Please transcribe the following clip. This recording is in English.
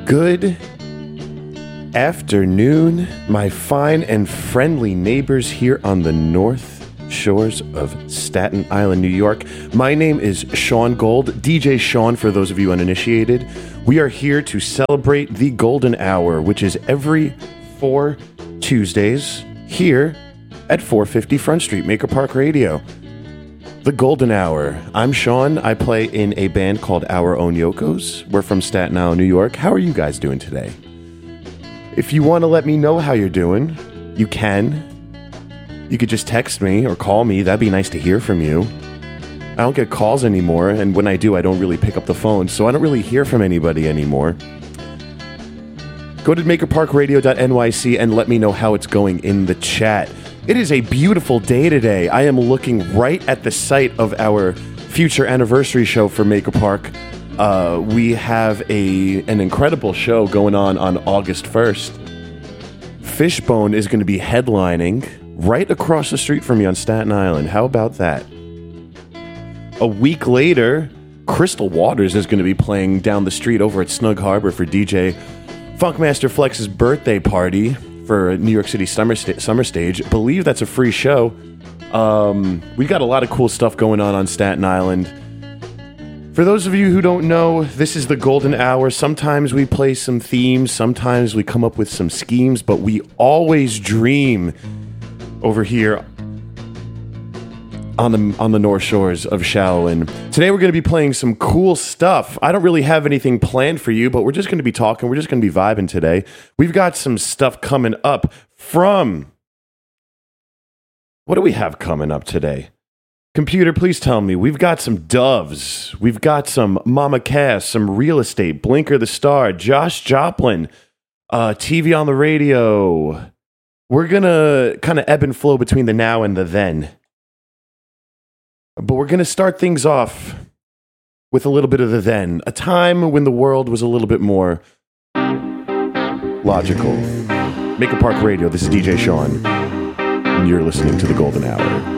Good afternoon, my fine and friendly neighbors here on the north shores of Staten Island, New York. My name is Sean Gold, DJ Sean for those of you uninitiated. We are here to celebrate the Golden Hour, which is every 4 Tuesdays here at 450 Front Street, Maker Park Radio. The Golden Hour. I'm Sean. I play in a band called Our Own Yokos. We're from Staten Island, New York. How are you guys doing today? If you want to let me know how you're doing, you can. You could just text me or call me. That'd be nice to hear from you. I don't get calls anymore, and when I do, I don't really pick up the phone, so I don't really hear from anybody anymore. Go to makerparkradio.nyc and let me know how it's going in the chat. It is a beautiful day today. I am looking right at the site of our future anniversary show for Maker Park. We have an incredible show going on August 1st. Fishbone is going to be headlining right across the street from me on Staten Island. How about that? A week later, Crystal Waters is going to be playing down the street over at Snug Harbor for DJ Funkmaster Flex's birthday party for New York City Summer Stage. I believe that's a free show. We got a lot of cool stuff going on Staten Island. For those of you who don't know, this is the Golden Hour. Sometimes we play some themes, sometimes we come up with some schemes, but we always dream over here on the North Shores of Shaolin. Today we're going to be playing some cool stuff. I don't really have anything planned for you, but we're just going to be talking. We're just going to be vibing today. We've got some stuff coming up from... What do we have coming up today? Computer, please tell me. We've got some Doves. We've got some Mama Cass, some Real Estate, Blinker the Star, Josh Joplin, TV on the radio. We're going to kind of ebb and flow between the now and the then. But we're going to start things off with a little bit of the then. A time when the world was a little bit more logical. Maker Park Radio, this is DJ Sean, and you're listening to The Golden Hour.